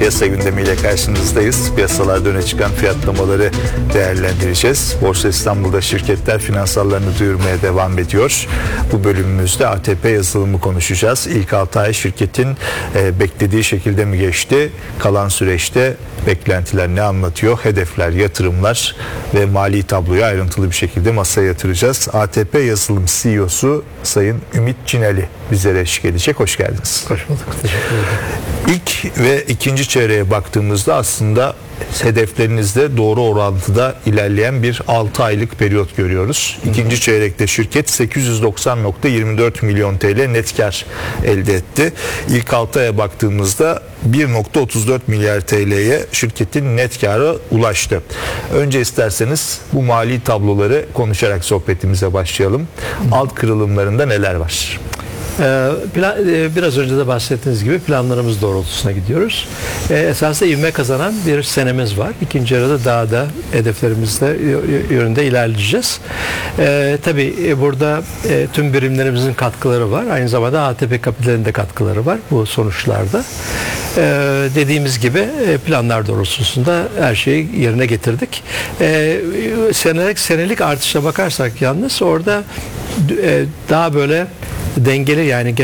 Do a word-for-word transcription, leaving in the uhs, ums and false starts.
Piyasa gündemiyle karşınızdayız. Piyasalarda öne çıkan fiyatlamaları değerlendireceğiz. Borsa İstanbul'da şirketler finansallarını duyurmaya devam ediyor. Bu bölümümüzde A T P yazılımı konuşacağız. İlk altı ay şirketin e, beklediği şekilde mi geçti? Kalan süreçte beklentiler ne anlatıyor? Hedefler, yatırımlar ve mali tabloyu ayrıntılı bir şekilde masaya yatıracağız. A T P yazılım C E O'su Sayın Ümit Cinali bizlere eşlik edecek. Hoş geldiniz. Hoş bulduk. Teşekkür ederim. İlk ve ikinci çeyreğe baktığımızda aslında hedeflerinizle doğru orantıda ilerleyen bir altı aylık periyot görüyoruz. İkinci çeyrekte şirket sekiz yüz doksan nokta yirmi dört milyon T L net kar elde etti. İlk altı aya baktığımızda bir nokta otuz dört milyar T L'ye şirketin net karı ulaştı. Önce isterseniz bu mali tabloları konuşarak sohbetimize başlayalım. Alt kırılımlarında neler var? Ee, plan, e, biraz önce de bahsettiğiniz gibi planlarımız doğrultusuna gidiyoruz. Ee, esasında ivme kazanan bir senemiz var. İkinci yarıda daha da hedeflerimizde yönünde ilerleyeceğiz. Ee, tabii e, burada e, tüm birimlerimizin katkıları var. Aynı zamanda A T P Kapital'in de katkıları var bu sonuçlarda. Ee, dediğimiz gibi e, planlar doğrultusunda her şeyi yerine getirdik. Ee, senelik senelik artışa bakarsak yalnız orada e, daha böyle dengeli, yani